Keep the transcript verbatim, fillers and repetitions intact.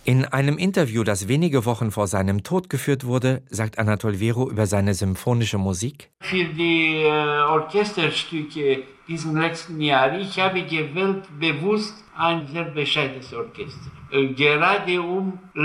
In einem Interview, das wenige Wochen vor seinem Tod geführt wurde, sagt Anatol Vero über seine symphonische Musik: Für die äh, Orchesterstücke diesen letzten Jahr, ich habe gewählt bewusst ein sehr bescheidenes Orchester. Äh, gerade um